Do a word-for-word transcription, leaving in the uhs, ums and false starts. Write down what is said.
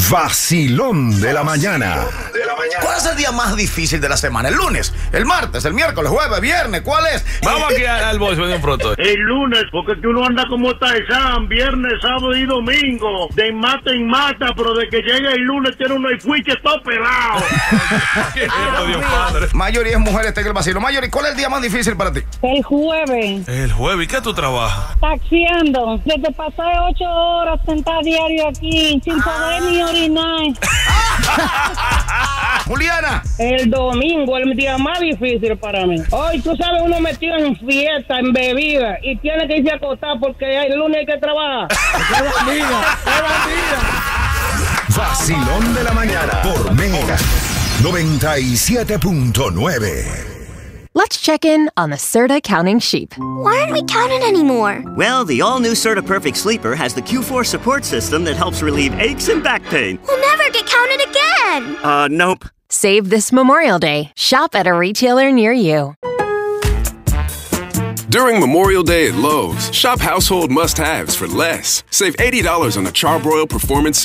Vacilón de la mañana. ¿Cuál es el día más difícil de la semana? ¿El lunes? ¿El martes? ¿El miércoles? ¿Jueves? ¿Viernes? ¿Cuál es? Vamos aquí al voicemail de un pronto. El lunes, porque es que uno anda como Tarzán, viernes, sábado y domingo, de mata en mata, pero de que llega el lunes tiene uno y fuiche todo pelado. Dios padre. Mayori es mujer, está en el vacilo. Mayori, ¿cuál es el día más difícil para ti? El jueves. El jueves, ¿y qué tú trabajas? Taxiando. Desde pasé ocho horas sentada diario aquí, sin poder ni orinar. Juliana. El domingo, el día más difícil para mí. Hoy, tú sabes, uno metido en fiesta, en bebida, y tiene que irse a acostar porque el lunes hay que trabajar. ¡Qué bandida! ¡Qué bandida! Vacilón de la mañana por Mega noventa y siete punto nueve. Let's check in on the Serta counting sheep. Why aren't we counting anymore? Well, the all-new Serta Perfect Sleeper has the Q four support system that helps relieve aches and back pain. We'll never get counted again. Uh, nope. Save this Memorial Day. Shop at a retailer near you. During Memorial Day at Lowe's, shop household must-haves for less. Save eighty dollars on the Charbroil Performance